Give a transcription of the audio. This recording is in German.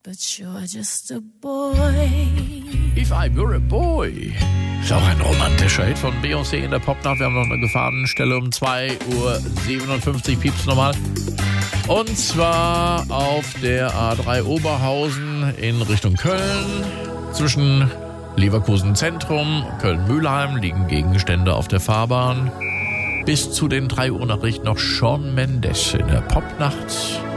But you're just a boy. If I Were a Boy. Ist auch ein romantischer Hit von Beyoncé in der Popnacht. Wir haben noch eine Gefahrenstelle um 2:57 Uhr, piepst nochmal. Und zwar auf der A3 Oberhausen in Richtung Köln. Zwischen Leverkusen Zentrum, Köln-Mülheim liegen Gegenstände auf der Fahrbahn. Bis zu den 3 Uhr Nachrichten noch Shawn Mendes in der Popnacht.